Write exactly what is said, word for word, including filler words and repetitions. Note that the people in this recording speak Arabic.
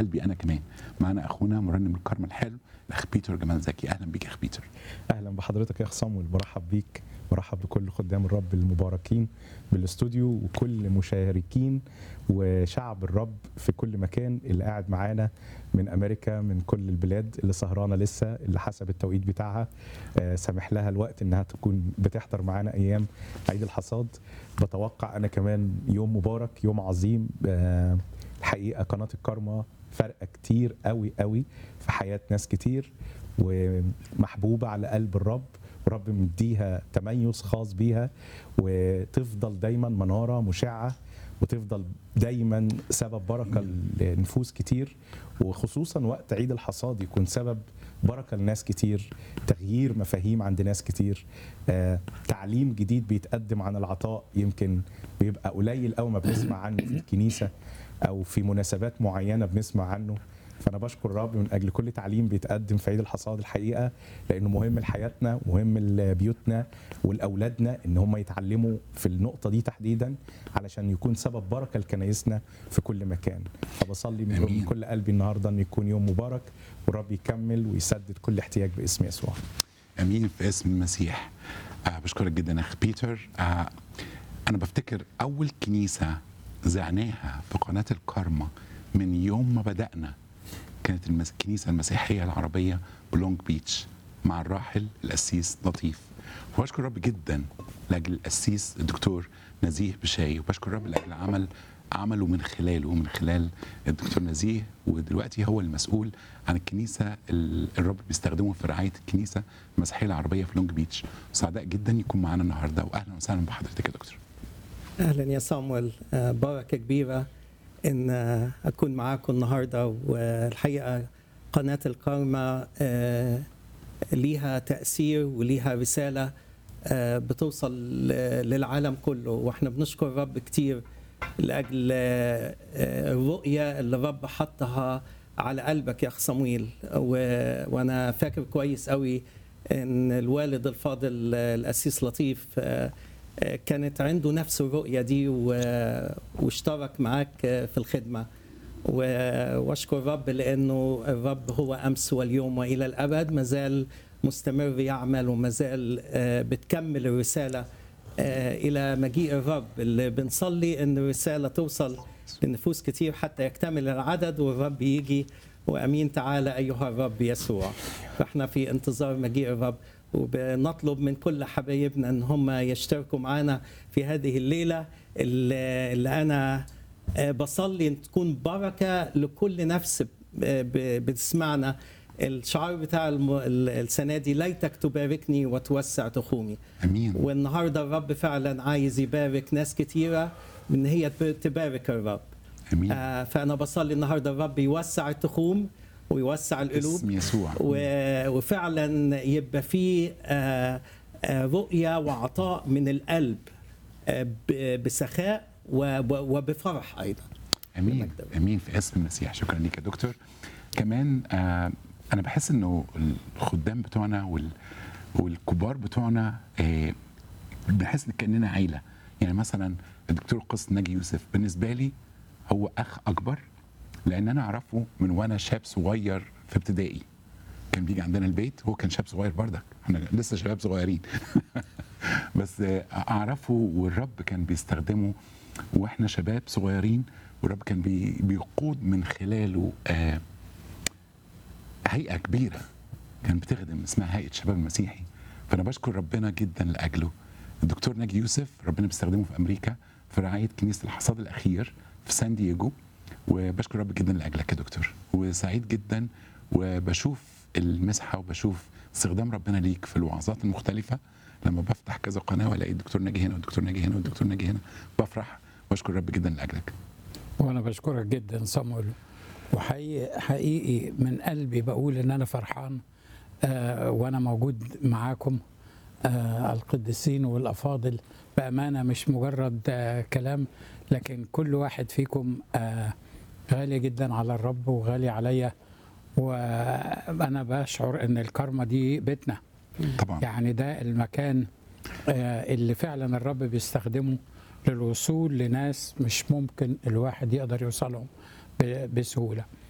قلبي انا كمان. معانا اخونا مرنم الكرم الحلو الاخ بيتر جمال زكي. اهلا بيك يا اخ بيتر. اهلا بحضرتك يا اخ صامويل، برحب بيك، برحب بكل خدام الرب المباركين بالاستوديو وكل مشاركين وشعب الرب في كل مكان اللي قاعد معانا من امريكا، من كل البلاد اللي سهرانه لسه، اللي حسب التوقيت بتاعها آه سامح لها الوقت انها تكون بتحضر معانا ايام عيد الحصاد. بتوقع انا كمان يوم مبارك، يوم عظيم. آه الحقيقه قناه الكارما فرقه كتير قوي قوي في حياه ناس كتير، ومحبوبه على قلب الرب، ورب مديها تميز خاص بيها، وتفضل دايما مناره مشعه، وتفضل دايما سبب بركه لنفوس كتير، وخصوصا وقت عيد الحصاد يكون سبب بركه لناس كتير، تغيير مفاهيم عند ناس كتير، آه، تعليم جديد بيتقدم عن العطاء يمكن بيبقى قليل قوي ما بنسمع عنه في الكنيسه او في مناسبات معينه بنسمع عنه. فأنا بشكر الرب من أجل كل تعليم بيتقدم في عيد الحصاد الحقيقة، لأنه مهم لحياتنا، مهم لبيوتنا ولأولادنا إن هم يتعلموا في النقطة دي تحديدا علشان يكون سبب بركة لكنايسنا في كل مكان. فبصلي من, من كل قلبي النهاردة أن يكون يوم مبارك، والرب يكمل ويسدد كل احتياج باسم يسوع. أمين في اسم المسيح. آه بشكرك جدا أخ بيتر. آه أنا بفتكر أول كنيسة زعناها في قناة الكارما من يوم ما بدأنا كانت الكنيسة المسيحية العربية بلونج بيتش مع الراحل القسيس لطيف. وبشكر رب جدا لاجل القسيس الدكتور نزيه بشاي، وبشكر رب لاجل عمل عمله من خلاله من خلال الدكتور نزيه، ودلوقتي هو المسؤول عن الكنيسة الرب بيستخدمه في رعاية الكنيسة المسيحية العربية في لونج بيتش. سعداء جدا يكون معنا النهارده، واهلا وسهلا بحضرتك يا دكتور. اهلا يا صامويل، بركة كبيرة ان اكون معاكم النهارده. والحقيقه قناه الكارما ليها تاثير وليها رساله بتوصل للعالم كله، واحنا بنشكر الرب كتير لاجل الرؤيه اللي الرب حطها على قلبك يا اخ صمويل. وانا فاكر كويس قوي ان الوالد الفاضل القسيس لطيف كانت عنده نفس الرؤية دي واشترك معاك في الخدمة. واشكر الرب لأنه الرب هو أمس واليوم وإلى الأبد، مازال مستمر يعمل، ومازال بتكمل الرسالة إلى مجيء الرب اللي بنصلي أن الرسالة توصل لنفوس كتير حتى يكتمل العدد والرب يجي. وأمين تعالى أيها الرب يسوع. فإحنا في انتظار مجيء الرب، وبنطلب من كل حبايبنا ان هم يشتركوا معنا في هذه الليله اللي انا بصلي ان تكون بركه لكل نفس بتسمعنا. الشعار بتاع السنه دي ليتك تباركني وتوسع تخومي. امين. والنهارده الرب فعلا عايز يبارك ناس كتيره من هي تبارك الرب. امين. آه فانا بصلي النهارده الرب يوسع التخوم ويوسع القلوب اسم يسوع، وفعلا يبقى فيه رؤية وعطاء من القلب بسخاء وبفرح أيضا. أمين أمين في اسم المسيح. شكرا لك يا دكتور. كمان آه أنا بحس إنه الخدام بتوعنا والكبار بتوعنا آه بحس إن كأننا عيلة. يعني مثلا الدكتور القس ناجي يوسف بالنسبة لي هو أخ أكبر، لان انا اعرفه من وانا شاب صغير في ابتدائي. كان بيجي عندنا البيت، هو كان شاب صغير بردك، احنا لسه شباب صغيرين بس اعرفه والرب كان بيستخدمه واحنا شباب صغيرين، والرب كان بي بيقود من خلاله آه هيئه كبيره كان بتخدم اسمها هيئه شباب المسيحي. فانا بشكر ربنا جدا لاجله. الدكتور ناجي يوسف ربنا بيستخدمه في امريكا في رعايه كنيسه الحصاد الاخير في سان دييغو، وبشكر رب جدا لاجلك يا دكتور، وسعيد جدا وبشوف المسحه وبشوف استخدام ربنا ليك في الوعظات المختلفه. لما بفتح كذا قناه والاقي الدكتور ناجي هنا والدكتور ناجي هنا والدكتور ناجي هنا بفرح واشكر رب جدا لاجلك. وانا بشكرك جدا صامويل، وحقيقي حقيقي من قلبي بقول ان انا فرحان آه وانا موجود معاكم آه القديسين والافاضل. بامانه مش مجرد آه كلام، لكن كل واحد فيكم آه غالي جدا على الرب وغالي عليا، وانا بشعر ان الكارما دي بيتنا طبعا. يعني ده المكان آه اللي فعلا الرب بيستخدمه للوصول لناس مش ممكن الواحد يقدر يوصلهم بسهوله.